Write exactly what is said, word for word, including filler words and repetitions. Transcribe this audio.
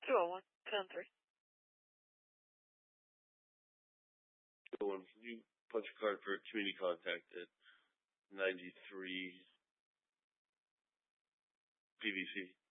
two oh one, ten three. two oh one, can you punch a card for community contact at ninety-three P V C?